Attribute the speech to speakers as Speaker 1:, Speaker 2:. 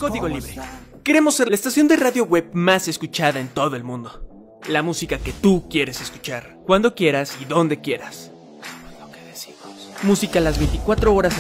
Speaker 1: Código Libre. Queremos ser la estación de radio web más escuchada en todo el mundo. La música que tú quieres escuchar, cuando quieras y donde quieras. Lo que decimos. Música las 24 horas